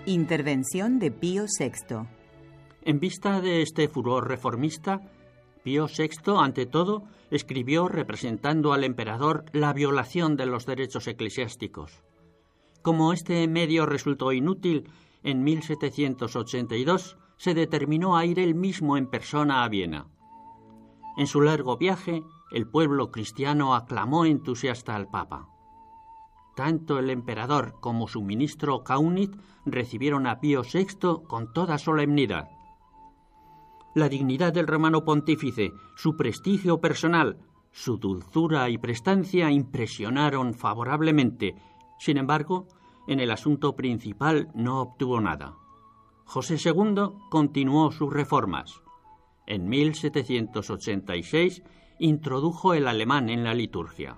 Intervención de Pío VI. En vista de este furor reformista, Pío VI, ante todo, escribió representando al emperador la violación de los derechos eclesiásticos. Como este medio resultó inútil, en 1782 se determinó a ir él mismo en persona a Viena. En su largo viaje, el pueblo cristiano aclamó entusiasta al Papa. Tanto el emperador como su ministro Kaunitz recibieron a Pío VI con toda solemnidad. La dignidad del romano pontífice, su prestigio personal, su dulzura y prestancia impresionaron favorablemente. Sin embargo, en el asunto principal no obtuvo nada. José II continuó sus reformas. En 1786 introdujo el alemán en la liturgia.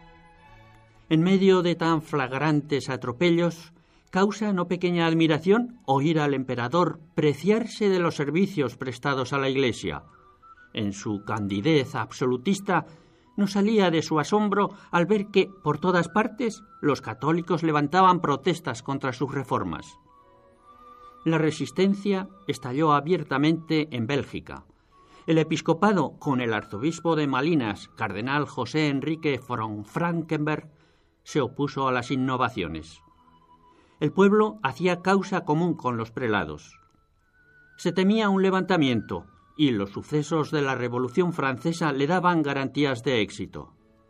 En medio de tan flagrantes atropellos, causa no pequeña admiración oír al emperador preciarse de los servicios prestados a la Iglesia. En su candidez absolutista, no salía de su asombro al ver que, por todas partes, los católicos levantaban protestas contra sus reformas. La resistencia estalló abiertamente en Bélgica. El episcopado, con el arzobispo de Malinas, cardenal José Enrique von Frankenberg, se opuso a las innovaciones. El pueblo hacía causa común con los prelados. Se temía un levantamiento y los sucesos de la Revolución Francesa le daban garantías de éxito.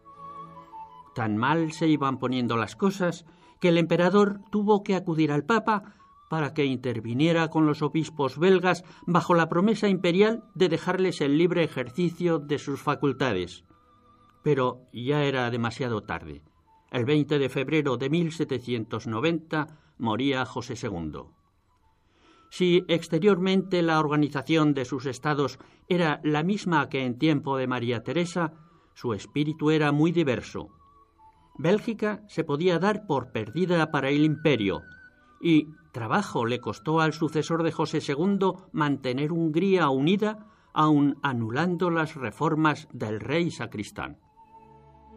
Tan mal se iban poniendo las cosas que el emperador tuvo que acudir al Papa para que interviniera con los obispos belgas bajo la promesa imperial de dejarles el libre ejercicio de sus facultades. Pero ya era demasiado tarde. El 20 de febrero de 1790 moría José II. Si exteriormente la organización de sus estados era la misma que en tiempo de María Teresa, su espíritu era muy diverso. Bélgica se podía dar por perdida para el imperio, y trabajo le costó al sucesor de José II mantener Hungría unida, aun anulando las reformas del rey sacristán.